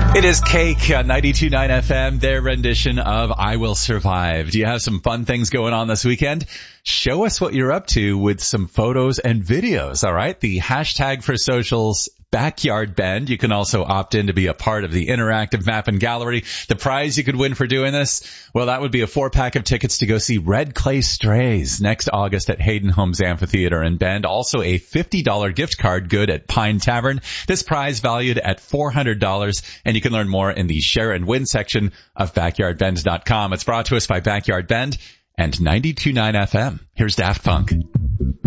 It is Cake on 92.9 FM, their rendition of I Will Survive. Do you have some fun things going on this weekend? Show us what you're up to with some photos and videos, all right? The hashtag for socials, Backyard Bend. You can also opt in to be a part of the interactive map and gallery. The prize you could win for doing this, well, that would be a 4-pack of tickets to go see Red Clay Strays next August at Hayden Homes Amphitheater in Bend. Also a $50 gift card good at Pine Tavern. This prize valued at $400, and you can learn more in the Share and Win section of backyardbend.com. It's brought to us by Backyard Bend and 92.9 FM. Here's Daft Punk.